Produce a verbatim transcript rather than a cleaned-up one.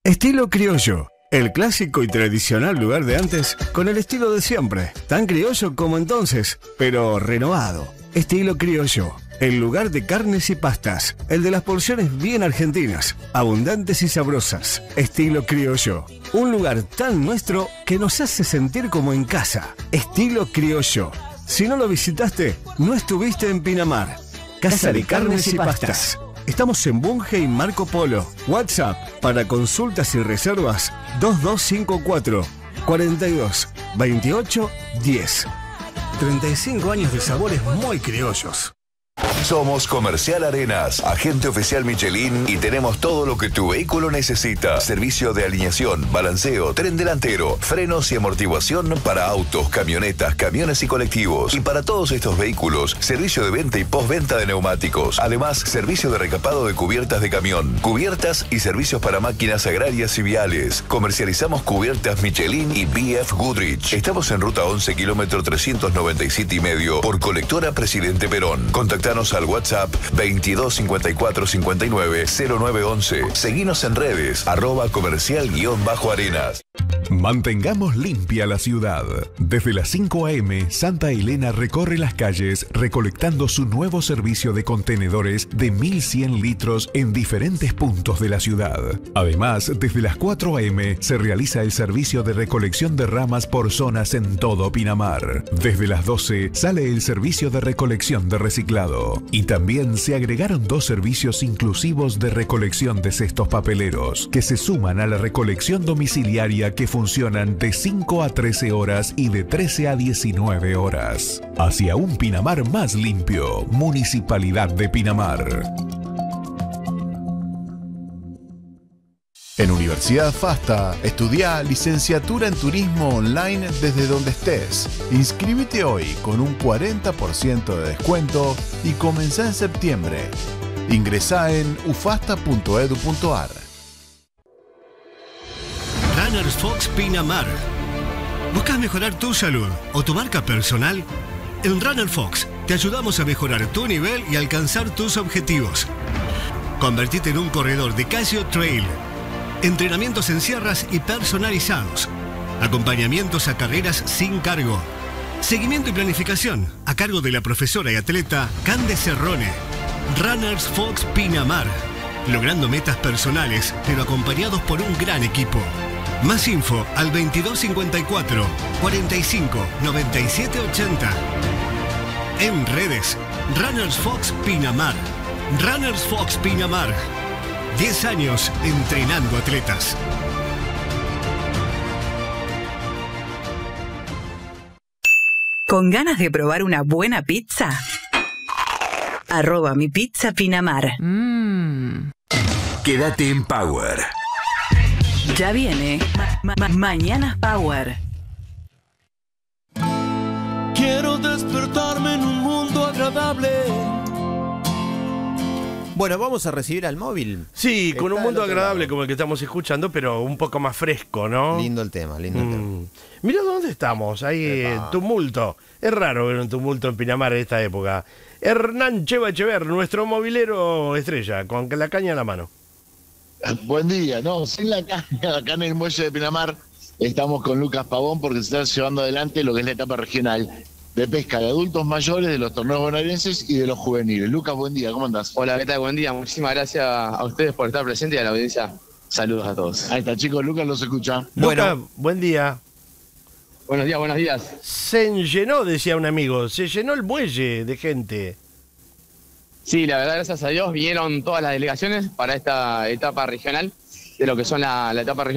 Estilo criollo. El clásico y tradicional lugar de antes con el estilo de siempre. Tan criollo como entonces, pero renovado. Estilo criollo. El lugar de carnes y pastas. El de las porciones bien argentinas, abundantes y sabrosas. Estilo criollo. Un lugar tan nuestro que nos hace sentir como en casa. Estilo criollo. Si no lo visitaste, no estuviste en Pinamar. Casa de Carnes y Pastas. Estamos en Bunge y Marco Polo. WhatsApp para consultas y reservas dos dos cinco cuatro, cuatro dos, veintiocho, diez. treinta y cinco años de sabores muy criollos. Somos Comercial Arenas, agente oficial Michelin y tenemos todo lo que tu vehículo necesita. Servicio de alineación, balanceo, tren delantero, frenos y amortiguación para autos, camionetas, camiones y colectivos. Y para todos estos vehículos, servicio de venta y postventa de neumáticos. Además, servicio de recapado de cubiertas de camión, cubiertas y servicios para máquinas agrarias y viales. Comercializamos cubiertas Michelin y B F Goodrich. Estamos en ruta once, kilómetro trescientos noventa y siete y medio por colectora Presidente Perón. Contactanos al WhatsApp veintidós cincuenta y cuatro cincuenta y nueve cero nueve once. Seguinos en redes, arroba comercial guión bajo arenas. Mantengamos limpia la ciudad. Desde las cinco a eme, Santa Elena recorre las calles recolectando su nuevo servicio de contenedores de mil cien litros en diferentes puntos de la ciudad. Además, desde las cuatro a eme se realiza el servicio de recolección de ramas por zonas en todo Pinamar. Desde las doce sale el servicio de recolección de reciclado. Y también se agregaron dos servicios inclusivos de recolección de cestos papeleros, que se suman a la recolección domiciliaria que funcionan de cinco a trece horas y de trece a diecinueve horas. Hacia un Pinamar más limpio, Municipalidad de Pinamar. En Universidad FASTA, estudia licenciatura en turismo online desde donde estés. Inscríbete hoy con un cuarenta por ciento de descuento y comenzá en septiembre. Ingresá en ufasta punto edu punto ar. Runners Fox Pinamar. ¿Buscas mejorar tu salud o tu marca personal? En Runner Fox te ayudamos a mejorar tu nivel y alcanzar tus objetivos. Convertite en un corredor de Casio Trail. Entrenamientos en sierras y personalizados. Acompañamientos a carreras sin cargo. Seguimiento y planificación a cargo de la profesora y atleta Cande Cerrone. Runners Fox Pinamar. Logrando metas personales, pero acompañados por un gran equipo. Más info al veintidós cincuenta y cuatro, cuarenta y cinco, noventa y siete ochenta. En redes, Runners Fox Pinamar. Runners Fox Pinamar. diez años entrenando atletas. ¿Con ganas de probar una buena pizza? Arroba mi pizza Pinamar. Mm. Quédate en Power. Ya viene ma ma Mañanas Power. Quiero despertarme en un mundo agradable. Bueno, vamos a recibir al móvil. Sí, con Está un mundo del otro agradable lado. como el que estamos escuchando, pero un poco más fresco, ¿no? Lindo el tema, lindo el Mm. tema. Mirá dónde estamos, ahí en tumulto. Es raro ver un tumulto en Pinamar en esta época. Hernán Cheva Echever, nuestro movilero estrella, con la caña en la mano. Buen día, no, sin la caña, acá en el muelle de Pinamar estamos con Lucas Pavón porque se está llevando adelante lo que es la etapa regional de pesca de adultos mayores, de los torneos bonaerenses y de los juveniles. Lucas, buen día, ¿cómo andás? Hola, ¿qué tal? Buen día, muchísimas gracias a ustedes por estar presentes y a la audiencia. Saludos a todos. Ahí está, chicos, Lucas los escucha. Lucas, buen día. Buenos días, buenos días. Se llenó, decía un amigo, se llenó el muelle de gente. Sí, la verdad, gracias a Dios, vinieron todas las delegaciones para esta etapa regional, de lo que son la, la etapa regional